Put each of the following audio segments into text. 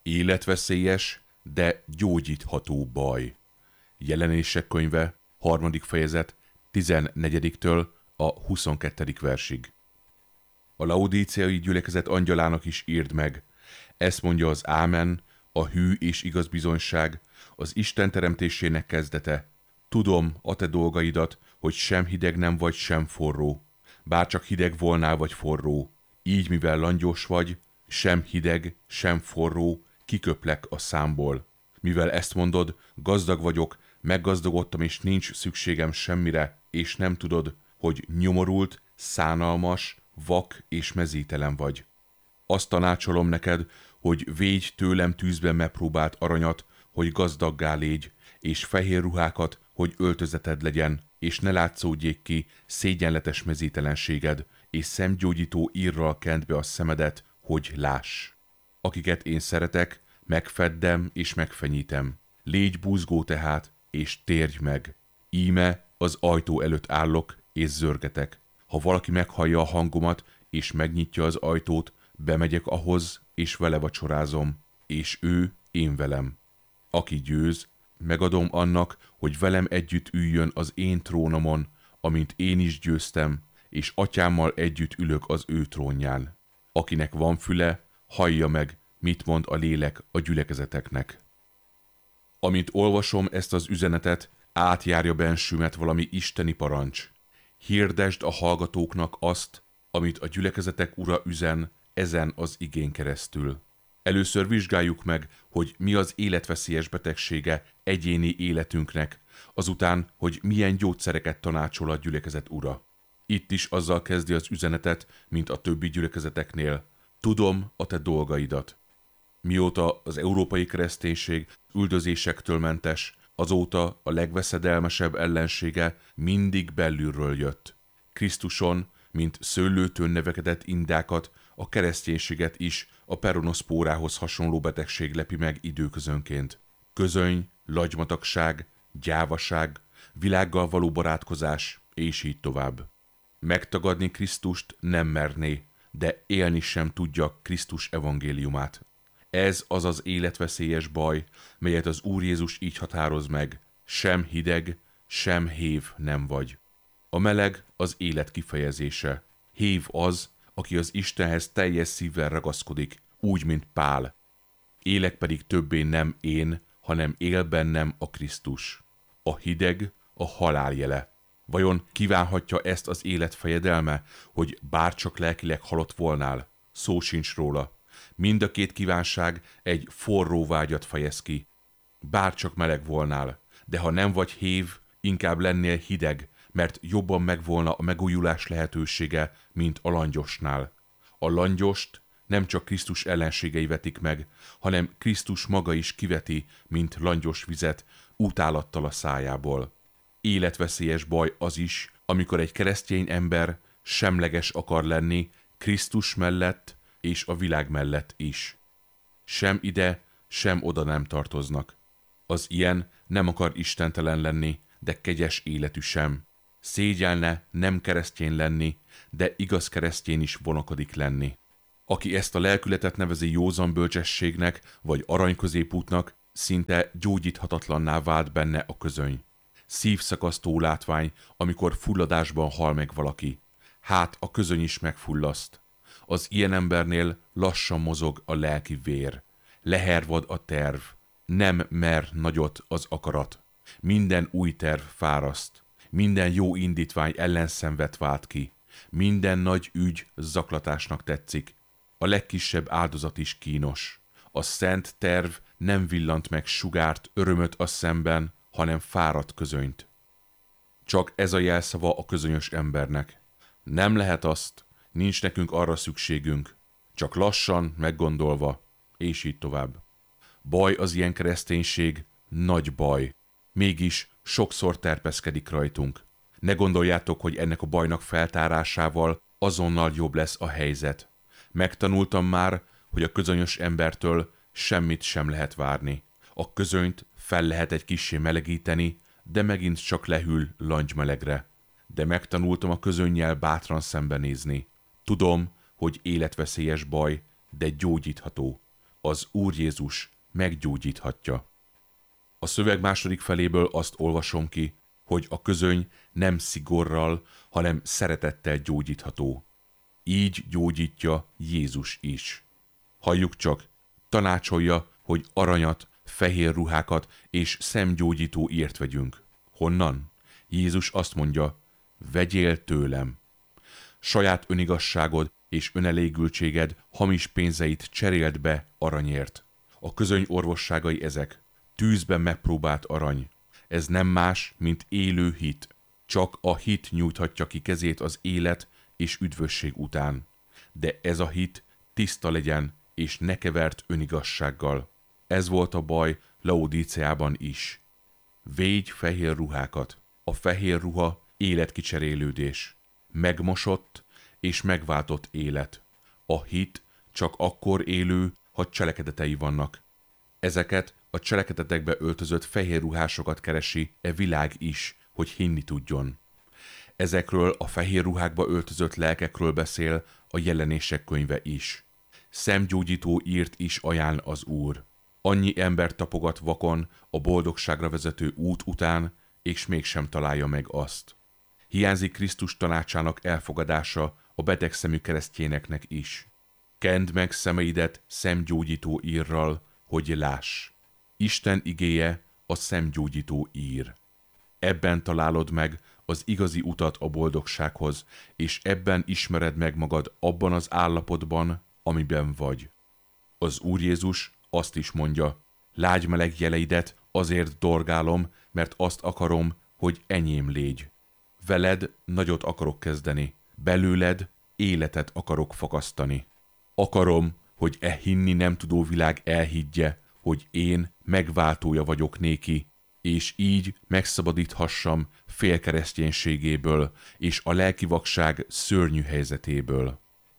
Életveszélyes, de gyógyítható baj. Jelenések könyve, 3. fejezet, 14-től a 22. versig. A laudíceai gyülekezet angyalának is írd meg. Ezt mondja az Ámen, a hű és igaz bizonyság, az Isten teremtésének kezdete. Tudom a te dolgaidat, hogy sem hideg nem vagy, sem forró. Bárcsak hideg volnál vagy forró. Így, mivel langyos vagy, sem hideg, sem forró, kiköplek a számból. Mivel ezt mondod, gazdag vagyok, meggazdagodtam, és nincs szükségem semmire, és nem tudod, hogy nyomorult, szánalmas, vak és mezítelen vagy. Azt tanácsolom neked, hogy védj tőlem tűzben megpróbált aranyat, hogy gazdaggá légy, és fehér ruhákat, hogy öltözeted legyen, és ne látszódjék ki szégyenletes mezítelenséged, és szemgyógyító írral kend be a szemedet, hogy láss. Akiket én szeretek, megfeddem és megfenyítem. Légy buzgó tehát, és térj meg. Íme az ajtó előtt állok, és zörgetek. Ha valaki meghallja a hangomat, és megnyitja az ajtót, bemegyek ahhoz, és vele vacsorázom, és ő én velem. Aki győz, megadom annak, hogy velem együtt üljön az én trónomon, amint én is győztem, és atyámmal együtt ülök az ő trónján. Akinek van füle, hallja meg, mit mond a lélek a gyülekezeteknek. Amint olvasom ezt az üzenetet, átjárja bensőmet valami isteni parancs. Hirdesd a hallgatóknak azt, amit a gyülekezetek ura üzen ezen az igén keresztül. Először vizsgáljuk meg, hogy mi az életveszélyes betegsége egyéni életünknek, azután, hogy milyen gyógyszereket tanácsol a gyülekezet ura. Itt is azzal kezdi az üzenetet, mint a többi gyülekezeteknél. Tudom a te dolgaidat. Mióta az európai kereszténység üldözésektől mentes, azóta a legveszedelmesebb ellensége mindig belülről jött. Krisztuson, mint szőlőtőn növekedett indákat, a kereszténységet is a peronoszpórához hasonló betegség lepi meg időközönként. Közöny, lagymatagság, gyávaság, világgal való barátkozás, és így tovább. Megtagadni Krisztust nem merné, de élni sem tudja Krisztus evangéliumát. Ez az az életveszélyes baj, melyet az Úr Jézus így határoz meg. Sem hideg, sem hév nem vagy. A meleg az élet kifejezése. Hév az, aki az Istenhez teljes szívvel ragaszkodik, úgy, mint Pál. Élek pedig többé nem én, hanem él bennem a Krisztus. A hideg a halál jele. Vajon kívánhatja ezt az élet fejedelme, hogy bárcsak lelkileg halott volnál? Szó sincs róla. Mind a két kívánság egy forró vágyat fejez ki. Bárcsak meleg volnál, de ha nem vagy hév, inkább lennél hideg, mert jobban megvolna a megújulás lehetősége, mint a langyosnál. A langyost nem csak Krisztus ellenségei vetik meg, hanem Krisztus maga is kiveti, mint langyos vizet, utálattal a szájából. Életveszélyes baj az is, amikor egy keresztény ember semleges akar lenni Krisztus mellett és a világ mellett is. Sem ide, sem oda nem tartoznak. Az ilyen nem akar istentelen lenni, de kegyes életű sem. Szégyelne nem keresztény lenni, de igaz keresztény is vonakodik lenni. Aki ezt a lelkületet nevezi józan bölcsességnek vagy aranyközépútnak, szinte gyógyíthatatlanná vált benne a közöny. Szívszakasztó látvány, amikor fulladásban hal meg valaki. Hát a közöny is megfullaszt. Az ilyen embernél lassan mozog a lelki vér. Lehervad a terv. Nem mer nagyot az akarat. Minden új terv fáraszt. Minden jó indítvány ellenszenvet vált ki. Minden nagy ügy zaklatásnak tetszik. A legkisebb áldozat is kínos. A szent terv nem villant meg sugárt, örömöt a szemben, hanem fáradt közönyt. Csak ez a jelszava a közönyös embernek. Nem lehet azt, nincs nekünk arra szükségünk, csak lassan, meggondolva, és így tovább. Baj az ilyen kereszténység, nagy baj. Mégis sokszor terpeszkedik rajtunk. Ne gondoljátok, hogy ennek a bajnak feltárásával azonnal jobb lesz a helyzet. Megtanultam már, hogy a közönyös embertől semmit sem lehet várni. A közönyt fel lehet egy kissé melegíteni, de megint csak lehűl langymelegre. De megtanultam a közönnyel bátran szembenézni. Tudom, hogy életveszélyes baj, de gyógyítható. az Úr Jézus meggyógyíthatja. A szöveg második feléből azt olvasom ki, hogy a közöny nem szigorral, hanem szeretettel gyógyítható. Így gyógyítja Jézus is. Halljuk csak, tanácsolja, hogy aranyat, fehér ruhákat és szemgyógyító írt vegyünk. Honnan? Jézus azt mondja, vegyél tőlem. Saját önigazságod és önelégültséged hamis pénzeit cseréld be aranyért. A közöny orvosságai ezek. Tűzben megpróbált arany. Ez nem más, mint élő hit. Csak a hit nyújthatja ki kezét az élet és üdvösség után. De ez a hit tiszta legyen, és ne kevert önigazsággal. Ez volt a baj Laodíceában is. Védj fehér ruhákat. A fehér ruha életkicserélődés. Megmosott és megváltott élet. A hit csak akkor élő, ha cselekedetei vannak. Ezeket a cselekedetekbe öltözött fehér ruhásokat keresi e világ is, hogy hinni tudjon. Ezekről a fehér ruhákba öltözött lelkekről beszél a Jelenések könyve is. Szemgyógyító írt is ajánl az Úr. Annyi ember tapogat vakon a boldogságra vezető út után, és mégsem találja meg azt. Hiányzik Krisztus tanácsának elfogadása a betegszemű keresztjéneknek is. Kend meg szemeidet szemgyógyító írral, hogy láss. Isten igéje a szemgyógyító ír. Ebben találod meg az igazi utat a boldogsághoz, és ebben ismered meg magad abban az állapotban, amiben vagy. Az Úr Jézus azt is mondja, lágymeleg jeleidet azért dorgálom, mert azt akarom, hogy enyém légy. Veled nagyot akarok kezdeni, belőled életet akarok fakasztani. Akarom, hogy e hinni nem tudó világ elhiggye, hogy én megváltója vagyok néki, és így megszabadíthassam félkereszténységéből és a lelki vakság szörnyű helyzetéből.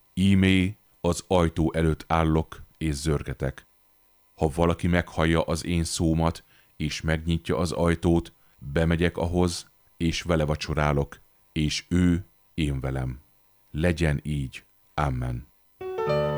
Ímé az ajtó előtt állok és zörgetek. Ha valaki meghallja az én szómat, és megnyitja az ajtót, bemegyek ahhoz, és vele vacsorálok, és ő én velem. Legyen így. Amen.